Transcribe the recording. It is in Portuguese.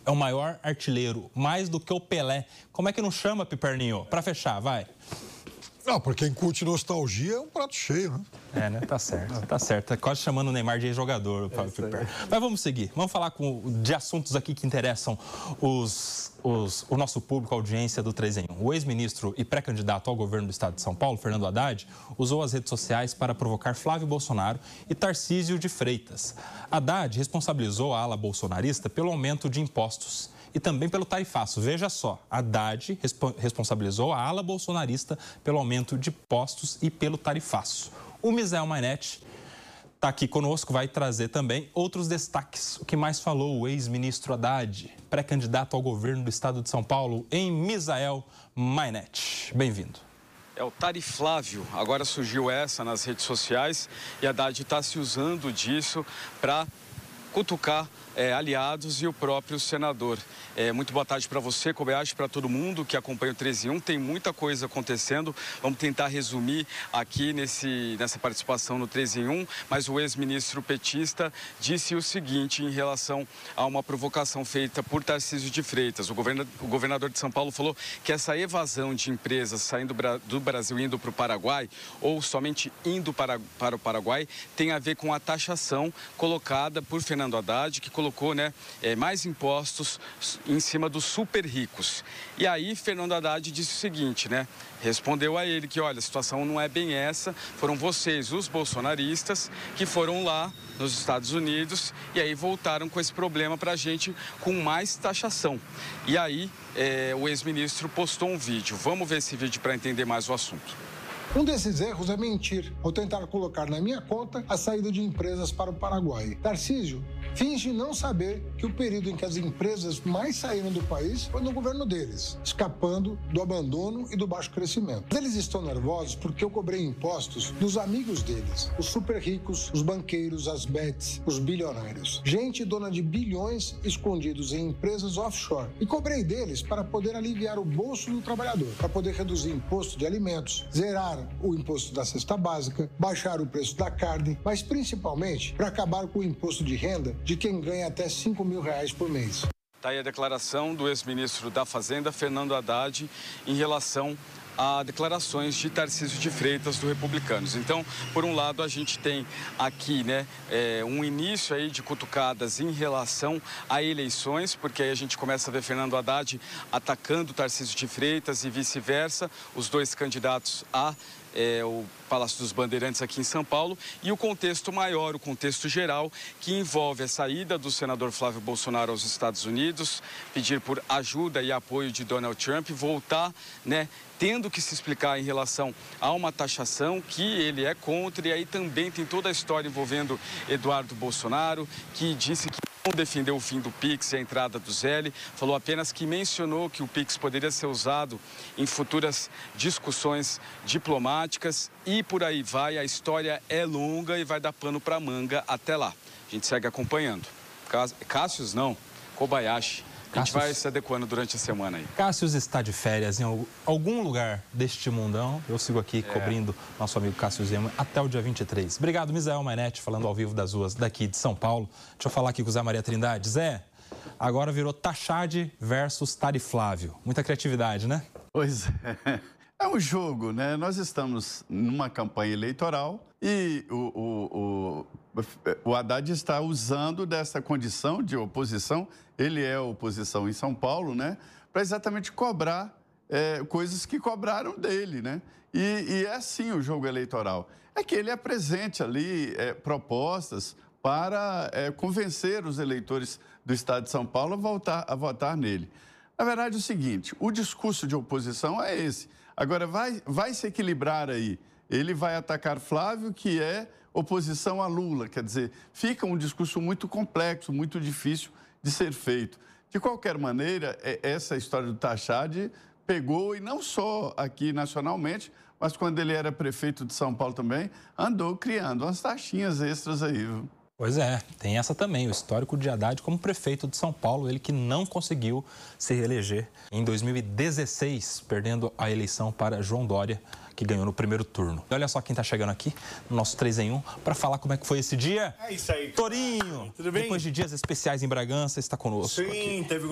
é o maior artilheiro, mais do que o Pelé. Como é que não chama, Piperninho? Para fechar, vai. Não, porque quem curte nostalgia é um prato cheio, né? É, né? Tá certo, tá certo. Tá quase chamando o Neymar de jogador, Fábio Piper. Mas vamos seguir. Vamos falar de assuntos aqui que interessam o nosso público, a audiência do 3 em 1. O ex-ministro e pré-candidato ao governo do estado de São Paulo, Fernando Haddad, usou as redes sociais para provocar Flávio Bolsonaro e Tarcísio de Freitas. Haddad responsabilizou a ala bolsonarista pelo aumento de impostos e também pelo tarifaço. Veja só, Haddad responsabilizou a ala bolsonarista pelo aumento de impostos e pelo tarifaço. O Misael Mainetti está aqui conosco, vai trazer também outros destaques. O que mais falou o ex-ministro Haddad, pré-candidato ao governo do estado de São Paulo, em Misael Mainetti. Bem-vindo. É o Tariflávio, agora surgiu essa nas redes sociais e Haddad está se usando disso para cutucar aliados e o próprio senador. Muito boa tarde para você, Kobayashi, para todo mundo que acompanha o 13 em 1. Tem muita coisa acontecendo. Vamos tentar resumir aqui nessa participação no 13 em 1. Mas o ex-ministro petista disse o seguinte em relação a uma provocação feita por Tarcísio de Freitas. O governador de São Paulo falou que essa evasão de empresas saindo do Brasil e indo para o Paraguai, ou somente indo para o Paraguai, tem a ver com a taxação colocada por Fernando Haddad, que colocou mais impostos em cima dos super ricos. E aí Fernando Haddad disse o seguinte, respondeu a ele que, olha, a situação não é bem essa, foram vocês, os bolsonaristas, que foram lá nos Estados Unidos e aí voltaram com esse problema para a gente com mais taxação. E aí o ex-ministro postou um vídeo. Vamos ver esse vídeo para entender mais o assunto. Um desses erros é mentir ao tentar colocar na minha conta a saída de empresas para o Paraguai. Tarcísio finge não saber que o período em que as empresas mais saíram do país foi no governo deles, escapando do abandono e do baixo crescimento. Eles estão nervosos porque eu cobrei impostos dos amigos deles, os super ricos, os banqueiros, as bets, os bilionários. Gente dona de bilhões escondidos em empresas offshore. E cobrei deles para poder aliviar o bolso do trabalhador, para poder reduzir imposto de alimentos, zerar o imposto da cesta básica, baixar o preço da carne, mas principalmente para acabar com o imposto de renda de quem ganha até R$5 mil por mês. Está aí a declaração do ex-ministro da Fazenda, Fernando Haddad, em relação a declarações de Tarcísio de Freitas, do Republicanos. Então, por um lado, a gente tem aqui um início aí de cutucadas em relação a eleições, porque aí a gente começa a ver Fernando Haddad atacando Tarcísio de Freitas e vice-versa, os dois candidatos a o Palácio dos Bandeirantes aqui em São Paulo, e o contexto maior, o contexto geral, que envolve a saída do senador Flávio Bolsonaro aos Estados Unidos, pedir por ajuda e apoio de Donald Trump, voltar, tendo que se explicar em relação a uma taxação que ele é contra, e aí também tem toda a história envolvendo Eduardo Bolsonaro, que disse que não defendeu o fim do Pix e a entrada do Zelle, falou apenas que mencionou que o Pix poderia ser usado em futuras discussões diplomáticas e por aí vai. A história é longa e vai dar pano para manga até lá. A gente segue acompanhando. Cássius não, Kobayashi. A gente vai se adequando durante a semana aí. Cássius está de férias em algum lugar deste mundão. Eu sigo aqui cobrindo nosso amigo Cássio Zema até o dia 23. Obrigado, Misael Mainetti, falando ao vivo das ruas daqui de São Paulo. Deixa eu falar aqui com o Zé Maria Trindade. Zé, agora virou Taxade versus Tariflávio. Muita criatividade, né? Pois é. É um jogo, né? Nós estamos numa campanha eleitoral e o Haddad está usando dessa condição de oposição, ele é oposição em São Paulo, né? Para exatamente cobrar coisas que cobraram dele, né? E é assim o jogo eleitoral. É que ele apresente ali propostas para convencer os eleitores do estado de São Paulo a votar nele. Na verdade, é o seguinte, o discurso de oposição é esse. Agora, vai se equilibrar aí. Ele vai atacar Flávio, que é oposição a Lula. Quer dizer, fica um discurso muito complexo, muito difícil de ser feito. De qualquer maneira, essa história do Taxade pegou, e não só aqui nacionalmente, mas quando ele era prefeito de São Paulo também, andou criando umas taxinhas extras aí, viu? Pois é, tem essa também, o histórico de Haddad como prefeito de São Paulo, ele que não conseguiu se reeleger em 2016, perdendo a eleição para João Dória, que ganhou no primeiro turno. E olha só quem está chegando aqui, no nosso 3 em 1, para falar como é que foi esse dia. É isso aí. Torinho, tudo bem? Depois de dias especiais em Bragança, está conosco. Sim, aqui. teve